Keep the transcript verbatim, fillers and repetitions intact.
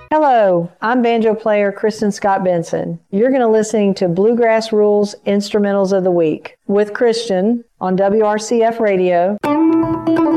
Hello, I'm banjo player Kristen Scott Benson. You're going to listening to Bluegrass Rules Instrumentals of the Week with Christian on W R C F Radio.